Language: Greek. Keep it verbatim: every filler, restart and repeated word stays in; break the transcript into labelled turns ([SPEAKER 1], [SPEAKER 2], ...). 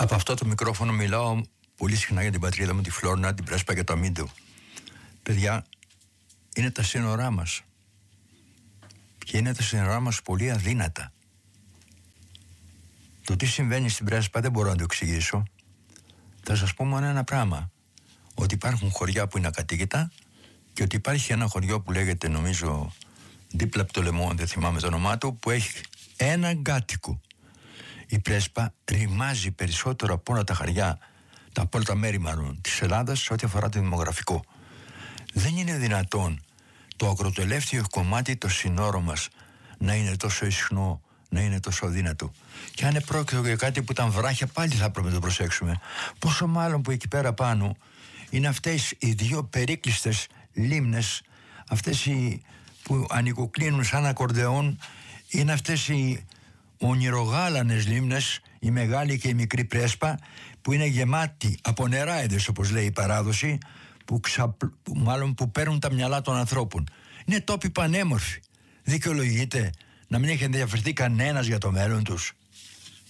[SPEAKER 1] Από αυτό το μικρόφωνο μιλάω πολύ συχνά για την πατρίδα μου, τη Φλόρινα, την Πρέσπα και το Αμίντο. Παιδιά, είναι τα σύνορά μας. Και είναι τα σύνορά μας πολύ αδύνατα. Το τι συμβαίνει στην Πρέσπα δεν μπορώ να το εξηγήσω. Θα σας πω μόνο ένα πράγμα. Ότι υπάρχουν χωριά που είναι ακατοίκητα και ότι υπάρχει ένα χωριό που λέγεται, νομίζω, δίπλα από το Λεμόν, δεν θυμάμαι το όνομά του, που έχει έναν κάτοικο. Η Πρέσπα ρημάζει περισσότερο από όλα τα χαριά, τα από όλα τα μέρη μάλλον της Ελλάδας σε ό,τι αφορά το δημογραφικό. Δεν είναι δυνατόν το ακροτελεύθερο κομμάτι των συνόρων μας να είναι τόσο ισχνό, να είναι τόσο αδύνατο. Και αν πρόκειται για κάτι που ήταν βράχια, πάλι θα πρέπει να το προσέξουμε. Πόσο μάλλον που εκεί πέρα πάνω είναι αυτές οι δύο περίκλειστες λίμνες, αυτές οι που ανοικοκλίνουν σαν ακορντεόν, είναι αυτές οι ονειρογάλανες λίμνες, η μεγάλη και η μικρή Πρέσπα, που είναι γεμάτη από νεράιδες, όπως λέει η παράδοση, που, ξα... που μάλλον που παίρνουν τα μυαλά των ανθρώπων. Είναι τόποι πανέμορφοι. Δικαιολογείται να μην έχει ενδιαφερθεί κανένας για το μέλλον τους?